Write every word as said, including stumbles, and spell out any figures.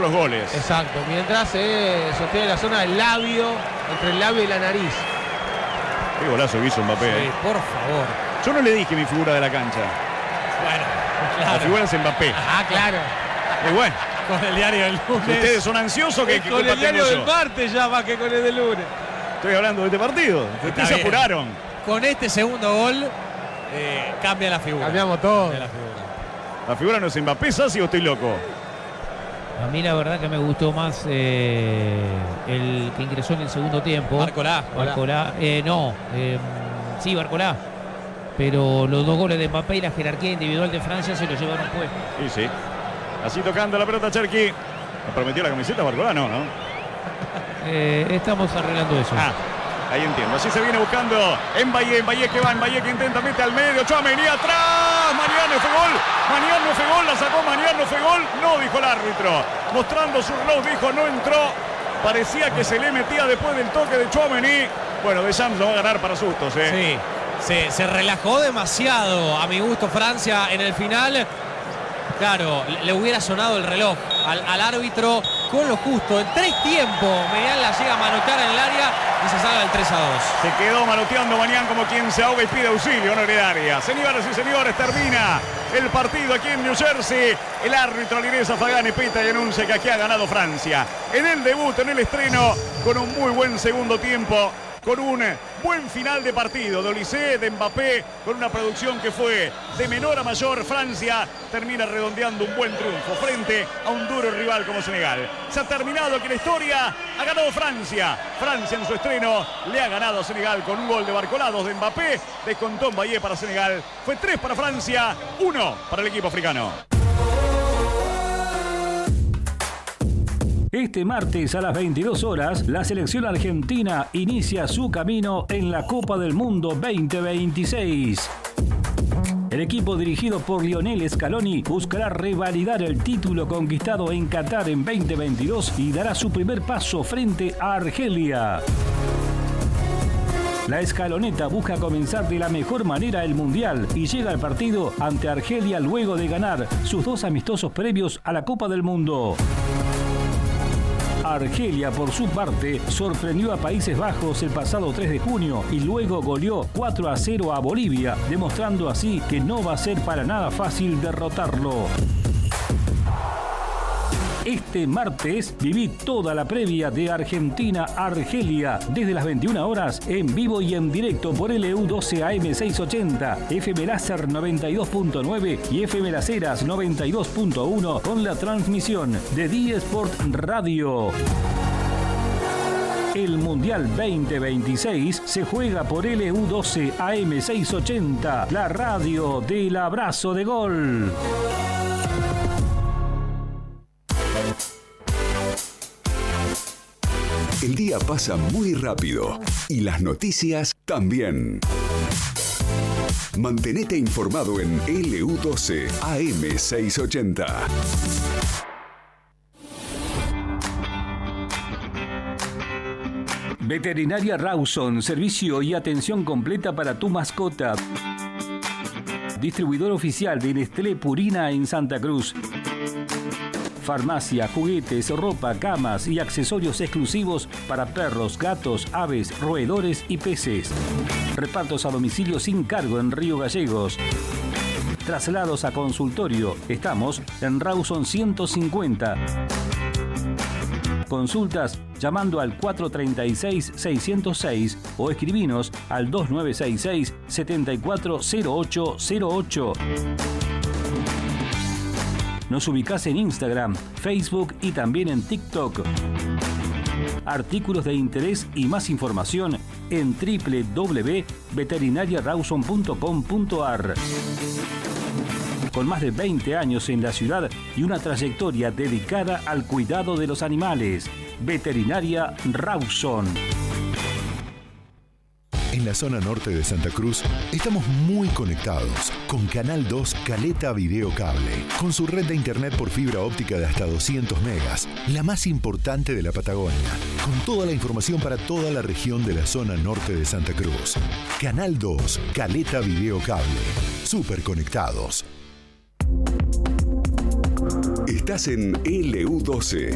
los goles. Exacto, mientras se eh, sostiene la zona del labio, entre el labio y la nariz. Qué golazo que hizo Mbappé. Sí, eh. por favor. Yo no le dije mi figura de la cancha. Bueno, La claro. figura es Mbappé. Ah, claro. Y bueno, Con el diario del lunes. si ustedes son ansiosos, que, Es que con culpa el diario tengo del yo? martes ya más que con el del lunes. Estoy hablando de este partido. Ustedes se bien. apuraron. Con este segundo gol eh, cambia la figura. Cambiamos todo. Cambia la figura. La figura no es Mbappé, ¿sí o estoy loco? A mí la verdad que me gustó más eh, el que ingresó en el segundo tiempo. Barcolá. Barcolá. Eh, no, eh, sí, Barcolá. Pero los dos goles de Mbappé y la jerarquía individual de Francia se lo llevaron puesto. Sí, sí. Así tocando la pelota Cherki. ¿Me prometió la camiseta Barcolá? No, ¿no? Eh, estamos arreglando eso. Ah, ahí entiendo. Así se viene buscando Mbappé. Mbappé que va. Mbappé que intenta, mete al medio. Tchouaméni atrás. Mariano fue gol. Mariano fue gol. La sacó Mariano, fue gol. No, dijo el árbitro. Mostrando su reloj, dijo no entró. Parecía que se le metía después del toque de Tchouaméni. Bueno, Deschamps lo va a ganar para sustos, ¿eh? Sí. Se, se relajó demasiado, a mi gusto, Francia en el final. Claro, le hubiera sonado el reloj al, al árbitro con lo justo. En tres tiempos, Median la llega a manotear en el área y se salva el tres a dos. Se quedó manoteando Mañán como quien se ahoga y pide auxilio, no heredaria. Señoras y señores, termina el partido aquí en New Jersey. El árbitro Linesa Fagani pita y anuncia que aquí ha ganado Francia. En el debut, en el estreno, con un muy buen segundo tiempo. Con un buen final de partido de Olise, de Mbappé, con una producción que fue de menor a mayor. Francia termina redondeando un buen triunfo frente a un duro rival como Senegal. Se ha terminado aquí la historia, ha ganado Francia. Francia en su estreno le ha ganado a Senegal con un gol de Barcolá, dos de Mbappé, descontó Mbappé para Senegal. Fue tres para Francia, uno para el equipo africano. Este martes a las veintidós horas, la selección argentina inicia su camino en la Copa del Mundo veinte veintiséis. El equipo dirigido por Lionel Scaloni buscará revalidar el título conquistado en Qatar en veinte veintidós y dará su primer paso frente a Argelia. La escaloneta busca comenzar de la mejor manera el Mundial y llega al partido ante Argelia luego de ganar sus dos amistosos previos a la Copa del Mundo. Argelia, por su parte, sorprendió a Países Bajos el pasado tres de junio y luego goleó cuatro a cero a Bolivia, demostrando así que no va a ser para nada fácil derrotarlo. Este martes viví toda la previa de Argentina-Argelia desde las veintiuna horas en vivo y en directo por L U doce A M seiscientos ochenta, F M Láser noventa y dos punto nueve y F M Las Heras noventa y dos punto uno con la transmisión de D Sport Radio. El Mundial veinte veintiséis se juega por L U doce A M seiscientos ochenta, la radio del abrazo de gol. El día pasa muy rápido y las noticias también. Mantenete informado en L U doce A M seiscientos ochenta. Veterinaria Rawson, servicio y atención completa para tu mascota. Distribuidor oficial de Nestlé Purina en Santa Cruz. Farmacia, juguetes, ropa, camas y accesorios exclusivos para perros, gatos, aves, roedores y peces. Repartos a domicilio sin cargo en Río Gallegos. Traslados a consultorio. Estamos en Rawson ciento cincuenta. Consultas llamando al cuatro tres seis, seis cero seis o escribinos al dos nueve seis seis, siete cuatro cero ocho cero ocho. Nos ubicás en Instagram, Facebook y también en TikTok. Artículos de interés y más información en doble u doble u doble u punto veterinaria rawson punto com punto a r. Con más de veinte años en la ciudad y una trayectoria dedicada al cuidado de los animales. Veterinaria Rawson. En la zona norte de Santa Cruz estamos muy conectados con Canal dos Caleta Video Cable, con su red de internet por fibra óptica de hasta doscientos megas, la más importante de la Patagonia, con toda la información para toda la región de la zona norte de Santa Cruz. Canal dos Caleta Video Cable, súper conectados. Estás en L U doce